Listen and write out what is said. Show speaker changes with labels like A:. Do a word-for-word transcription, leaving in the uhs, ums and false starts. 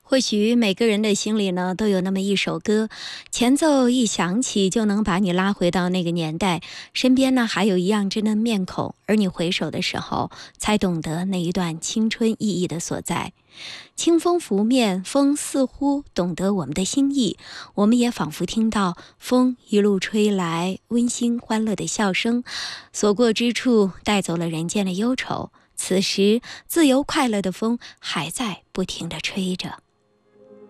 A: 或许每个人的心里呢，都有那么一首歌，前奏一响起，就能把你拉回到那个年代，身边呢还有一样真的面孔，而你回首的时候，才懂得那一段青春意义的所在。清风拂面，风似乎懂得我们的心意，我们也仿佛听到风一路吹来，温馨欢乐的笑声，所过之处带走了人间的忧愁。此时，自由快乐的风还在不停地吹着。